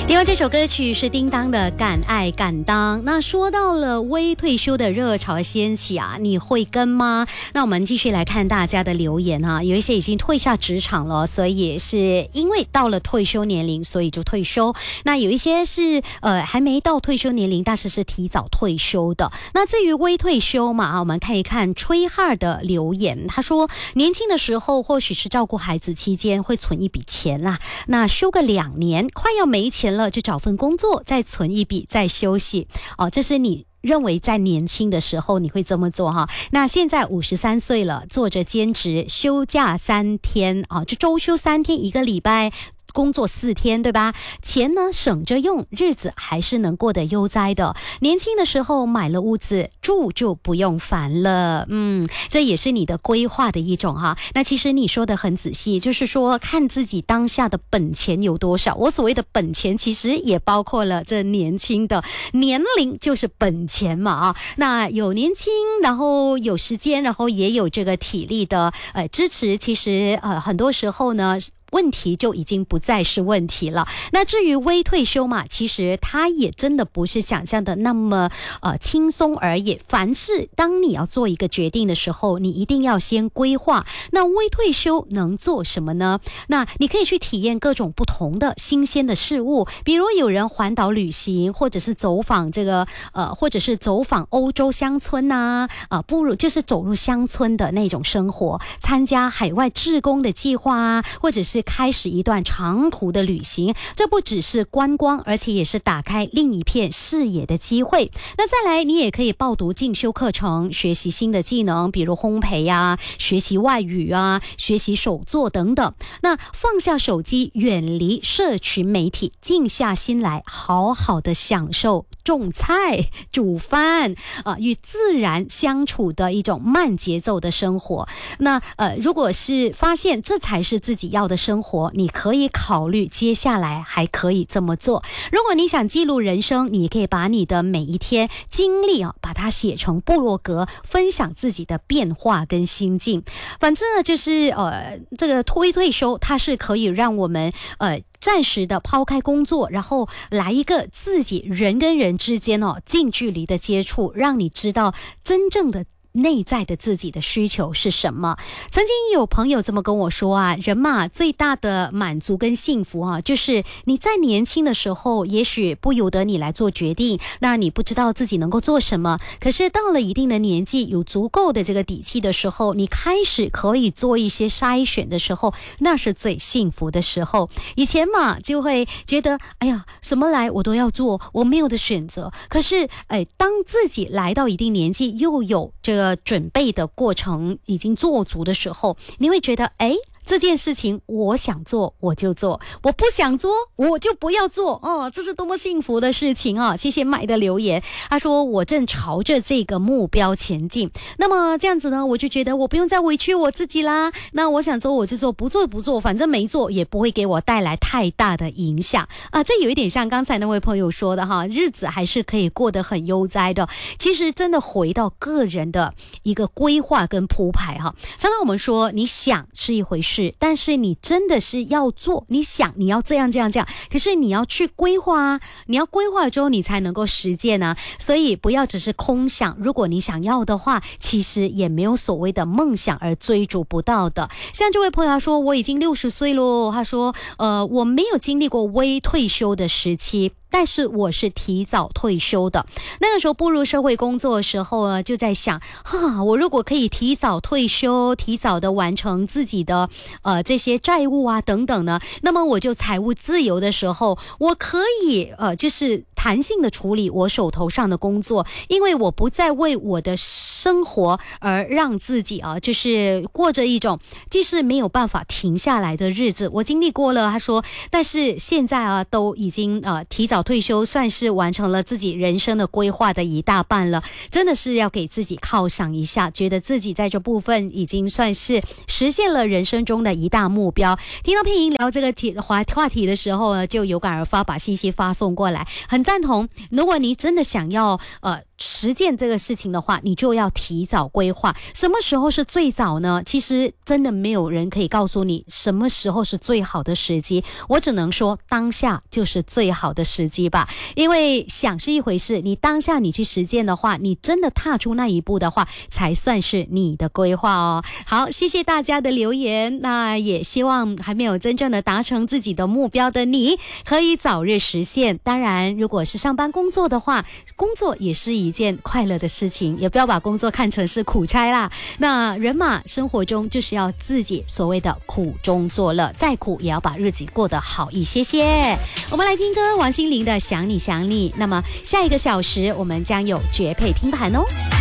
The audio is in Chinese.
另外这首歌曲是叮当的《敢爱敢当》。那说到了微退休的热潮掀起啊，你会跟吗？那我们继续来看大家的留言啊，有一些已经退下职场了，所以是因为到了退休年龄，所以就退休。那有一些是还没到退休年龄，但是是提早退休的。那至于微退休嘛，我们看一看吹哈的留言，他说年轻的时候或许是照顾孩子期间会存一笔钱啦，那休个2年，快要没钱了就找份工作，再存一笔，再休息。这是你认为在年轻的时候你会这么做哈？那现在53岁了，做着兼职，休假3天就周休3天，1个礼拜工作4天，对吧？钱呢省着用，日子还是能过得悠哉的。年轻的时候买了屋子住就不用烦了，这也是你的规划的一种哈。那其实你说的很仔细，就是说看自己当下的本钱有多少。我所谓的本钱其实也包括了这年轻的年龄就是本钱嘛那有年轻，然后有时间，然后也有这个体力的支持，其实很多时候呢问题就已经不再是问题了。那至于微退休嘛，其实它也真的不是想象的那么轻松而已。凡事当你要做一个决定的时候，你一定要先规划。那微退休能做什么呢？那你可以去体验各种不同的新鲜的事物，比如有人环岛旅行，或者是走访或者是走访欧洲乡村不如就是走入乡村的那种生活，参加海外志工的计划或者是开始一段长途的旅行。这不只是观光，而且也是打开另一片视野的机会。那再来，你也可以报读进修课程，学习新的技能，比如烘焙学习外语学习手作等等。那放下手机，远离社群媒体，静下心来好好的享受种菜、煮饭与自然相处的一种慢节奏的生活。那如果是发现这才是自己要的生活，你可以考虑接下来还可以这么做。如果你想记录人生，你可以把你的每一天经历把它写成部落格，分享自己的变化跟心境。反正呢就是这个退休它是可以让我们暂时的抛开工作，然后来一个自己人跟人之间近距离的接触，让你知道真正的内在的自己的需求是什么。曾经有朋友这么跟我说人嘛，最大的满足跟幸福就是你在年轻的时候也许不由得你来做决定，让你不知道自己能够做什么，可是到了一定的年纪，有足够的这个底气的时候，你开始可以做一些筛选的时候，那是最幸福的时候。以前嘛就会觉得哎呀什么来我都要做，我没有的选择。可是当自己来到一定年纪，又有这个准备的过程已经做足的时候，你会觉得这件事情我想做我就做，我不想做我就不要做这是多么幸福的事情谢谢麦的留言，他说我正朝着这个目标前进。那么这样子呢，我就觉得我不用再委屈我自己啦，那我想做我就做，不做不做，反正没做也不会给我带来太大的影响这有一点像刚才那位朋友说的日子还是可以过得很悠哉的。其实真的回到个人的一个规划跟铺排常常我们说你想是一回事，但是你真的是要做，你想你要这样，可是你要去规划你要规划了之后你才能够实践所以不要只是空想，如果你想要的话，其实也没有所谓的梦想而追逐不到的。像这位朋友他说我已经60岁咯，他说我没有经历过微退休的时期，但是我是提早退休的。那个时候步入社会工作的时候就在想我如果可以提早退休，提早的完成自己的这些债务等等呢，那么我就财务自由的时候，我可以就是弹性的处理我手头上的工作，因为我不再为我的生活而让自己就是过着一种即使没有办法停下来的日子。我经历过了，他说，但是现在都已经提早退休，算是完成了自己人生的规划的一大半了，真的是要给自己犒赏一下，觉得自己在这部分已经算是实现了人生中的一大目标。听到佩莹聊这个话题的时候呢，就有感而发，把信息发送过来，很赞赞同，如果你真的想要实践这个事情的话，你就要提早规划。什么时候是最早呢？其实真的没有人可以告诉你什么时候是最好的时机，我只能说当下就是最好的时机吧。因为想是一回事，你当下你去实践的话，你真的踏出那一步的话，才算是你的规划哦。好，谢谢大家的留言，那也希望还没有真正的达成自己的目标的你可以早日实现。当然如果是上班工作的话，工作也是一件快乐的事情，也不要把工作看成是苦差啦。那人嘛，生活中就是要自己所谓的苦中作乐，再苦也要把日子过得好一些些。我们来听歌，王心凌的想你想你。那么下一个小时我们将有绝配拼盘哦。